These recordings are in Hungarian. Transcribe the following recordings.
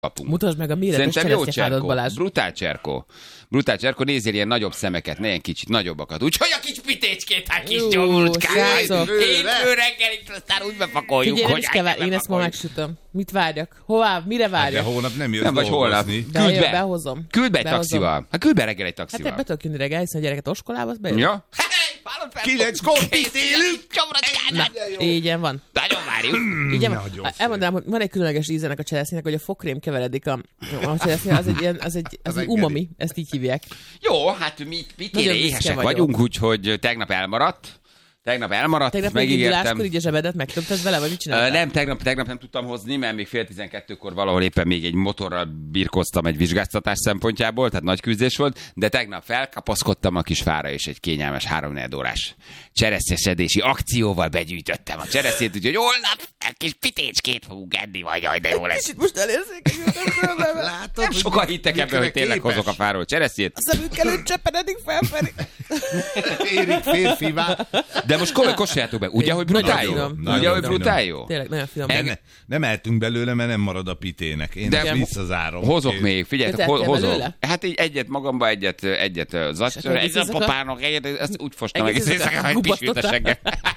kapunk. Mutasd meg a méretes cseresznyefádat, Balázs. Brutál cserkó, nézzél ilyen nagyobb szemeket, ne ilyen kicsit nagyobbakat. Úgyhogy a kis pitécskét, hát kis gyomrutkát. Hétfő reggelit, aztán úgy bepakoljuk, hogy... Én ezt ma megsütöm. Mit várjak? Hová? Mire várjak? De holnap nem jössz nem vagy holnap. Behozom. Küld be egy taxival. Hát küld be reggel egy taxival. Hát be tudok jönni reggel, hiszen a gyereket oskolába, az bejön. Ja. 9-kor pitélünk! Így van. Nagyon várjuk. Így van. Elmondanám, hogy van egy különleges ízenek a cseresznyének, hogy a fogkrém keveredik a cseresznye, az egy umami, ezt így hívják. Jó, hát mi tényleg éhesek vagyunk, úgyhogy tegnap elmaradt. Tegnap megígértem. Így a zsebedet megtömted vele, vagy mit csináltál? Nem, tegnap nem tudtam hozni, mert még 11:30-kor valahol éppen még egy motorral birkoztam egy vizsgáztatás szempontjából, tehát nagy küzdés volt, de tegnap felkapaszkodtam a kis fára, és egy kényelmes 3-4 órás cseresznyeszedési akcióval begyűjtöttem a cseresznyét, úgyhogy holnap egy kis pitécskét fogunk enni, vagy jaj, de jó lesz. Kicsit most elérzékenyültem. Látod, nem sokan hittek ebben, hogy tényleg hozok a fáról cseresznyét. A szemünk előtt cseppenedik felfelé. Érik férfivá. De most kosoljátok be, ugye, hogy brutál jó? Ugye, hogy brutál jó? Tényleg, nagyon finom. Nem eltünk belőle, mert nem marad a pitének. Én visszazárom. Hozok még, figyeljetek, hozok. Hát így egyet magamba, egyet zacsára, egyet a papának, egyet, ezt úgy fostam egész éjszaka, hogy pisült a seggem.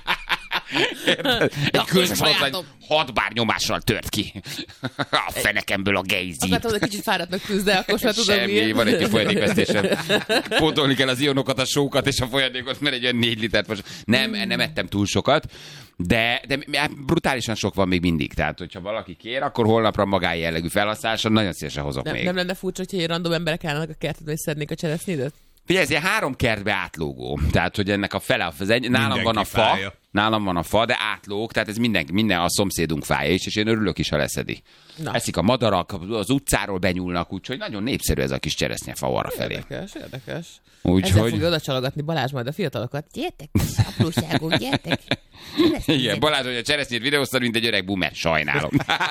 Egy közsoroszlány 6 bár nyomással tört ki a fenekemből a gejzi. Akartam, hogy kicsit fáradtnak tűz, de akkor sem tudom miért. Semmi, van egy kis folyadékvesztésem. Pótolni kell az ionokat, a sókat és a folyadékot, mert egy olyan 4 litert most. Nem ettem túl sokat, de brutálisan sok van még mindig. Tehát, hogyha valaki kér, akkor holnapra magánjellegű felhasználáson nagyon szívesen hozok még. Nem lenne furcsa, hogyha random emberek állnak a kertben, és szednék a cseresznyédet? Figyelj, ez ilyen 3 kertbe átlógó. Tehát, hogy ennek a fele, nálam van a fa, nálam van a fa, de átlóg, tehát ez minden a szomszédunk fája is, és én örülök is, ha leszedi. Na. Eszik a madarak, az utcáról benyúlnak, úgyhogy nagyon népszerű ez a kis cseresznyefa arra felé. Érdekes. Ezzel fogja oda csalogatni Balázs majd a fiatalokat. Gyertek, apróságok, gyertek. Igen, Balázs, hogy a cseresznyét videóztad, mint egy öreg boomer, sajnálom.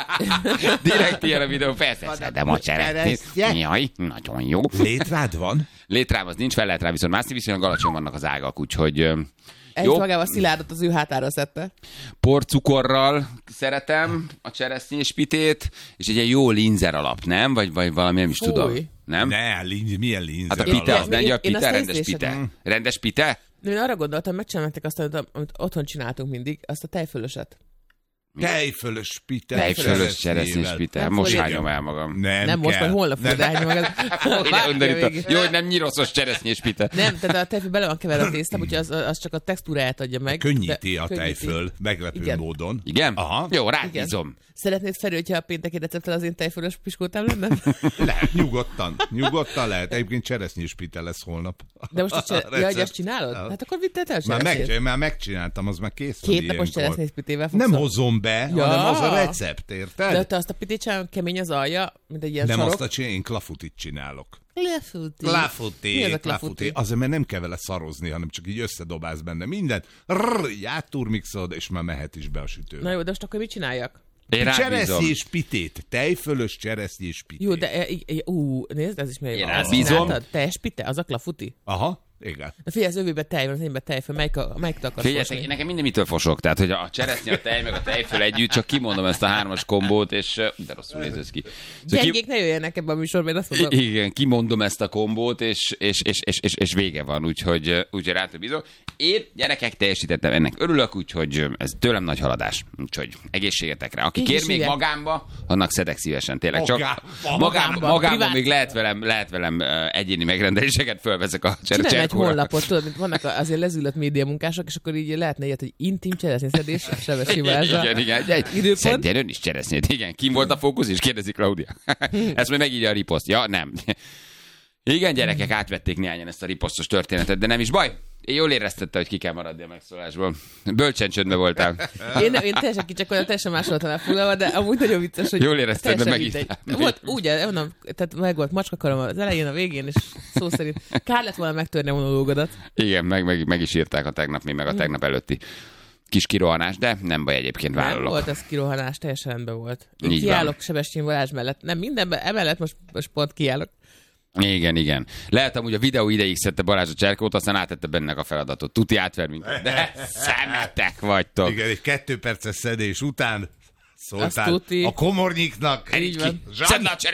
Direkt ilyen a videó, persze, szedem a cseresznyét. Jaj, nagyon jó. Létrád van? Létrám az nincs, fel lehet rá viszont mászni, viszonylag alacsony vannak az ágak, úgyhogy... Egy magával szilárdot az ő hátára szedte. Porcukorral szeretem a cseresznyés pitét, és egy ilyen jó linzer alap, nem? Vagy valami, nem is tudom. Nem? Milyen linzer hát a pite, az nem, a pite, rendes pite. Rendes pite? Én arra gondoltam, megcsinálták azt, amit otthon csináltunk mindig, azt a tejfölöset. Tejfölös pite. Tejfölös cseresznyés pite. Most hányom el magam. Nem most, majd holnap fogod elhányom magad. Jó, hogy nem nyiroszos cseresznyés pite. Nem, tehát a tejföl bele van keverve a tészta, úgyhogy az csak a textúráját adja meg. Könnyíti a tejföl, meglepő módon. Igen? Aha. Jó, rábízom. Szeretnéd, Feri, hogyha a pénteki recepttel az én tejfölös piskótám lenne? Lehet, nyugodtan lehet. Egyébként cseresznyés pite lesz holnap. De most hogy azt csinálod? Hát akkor vitted el cseresznyét? Már megcsináltam, az már kész. 2 napos cseresznyés pitével fogsz. Nem hozom be, hanem az a recept, érted? De te azt a pitét csinálod, kemény az alja, mint egy ilyen nem sarok. azt én klafutit csinálok. Klafuti. Klafuti. Azért, mert nem kell vele szarozni, hanem csak így összedobálsz benne mindent, így átturmixolod, és már mehet is be a sütőbe. Na jó, de most akkor mit csináljak? Cseresznyés pitét. Tejfölös cseresznyés pitét. Jó, de nézd, ez is még én rábízom. Teljes pite, az a klafuti? Aha. Igen. De figyelj, az övébe tej van, az énbe tejföl, melyik te akarsz figyelj, nekem minden mitől fosok, tehát hogy a cseresznye, a tej, meg a tejföl együtt, csak kimondom ezt a 3-as kombót, és de rosszul néz ki. Gyengék ne jöjjenek ebben a műsorban, én azt mondom. Igen, kimondom ezt a kombót, és vége van, úgyhogy rátok bízom. Én gyerekek teljesítettem, ennek örülök, úgyhogy ez tőlem nagy haladás. Úgyhogy egészségetekre. Aki kér még magámba, annak szedek szívesen, tényleg. Csak magámba még lehet velem egyéni megrendeléseket fölveszek a cseresznye. Honlapot, tudod, mint vannak azért lezüllött média munkások, és akkor így lehetne ilyet, hogy intim cseresznyeszedés, Sebesi Balázsra. Igen. Szedjen ön is cseresznyét. Igen, kim volt a fókusz, és kérdezi Klaudia. Ezt majd megírja a riposzt. Ja, nem. Igen, gyerekek, átvették néhányan ezt a riposztos történetet, de nem is baj. Én jól éreztette, hogy ki kell maradni a megszólásból. Bölcsen csöndben voltál. Én teljesen kicsakolom, teljesen más voltam elfoglalva, de amúgy nagyon vicces, hogy jól érezted, de megírtál. Volt úgy, mondom, tehát meg volt macskakarom az elején, a végén, és szó szerint kár lett volna megtörni a monológodat. Igen, meg is írták a tegnapi, meg a tegnap előtti kis kirohanás, de nem baj, egyébként vállalok. Nem volt ez kirohanás, teljesen rendben volt. Én kiállok Sebestyén Balázs mellett. Nem mindenben, emellett most pont kiállok. Igen. Lehet amúgy a videó ideig szedte Balázs a cserkót, aztán átette bennek a feladatot. Tuti átver minket. De szemetek vagytok. Igen, egy 2 perces szedés után szóltál tuti. a komornyiknak. Így van. Szedd le a